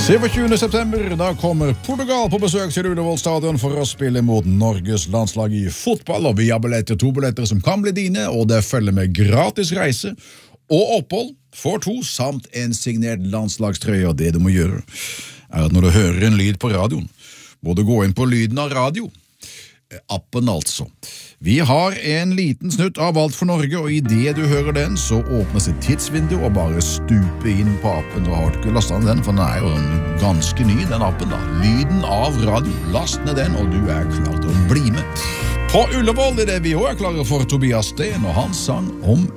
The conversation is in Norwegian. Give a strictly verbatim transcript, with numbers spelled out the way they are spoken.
syvogtyvende september, da kommer Portugal på besøk til Ullevål stadion for å spille mot Norges landslag i fotball, og vi har billetter, to billetter som kan bli dine, og det følger med gratis reise og opphold for to, samt en signert landslagstrøye, og det du må gjøre er at når du hører en lyd på radioen, må du gå inn på lyden av radio, appen altså. Vi har en liten snutt av Alt for Norge, og i det du hører den, så åpnes et tidsvindu og bare stupe inn på appen. Så har du ikke lastet ned den, for den er jo ganske ny, den appen da. Lyden av radio, last ned den, og du er klar til å bli med. På Ullevål er det vi også er klare for Tobias Sten, og han sang om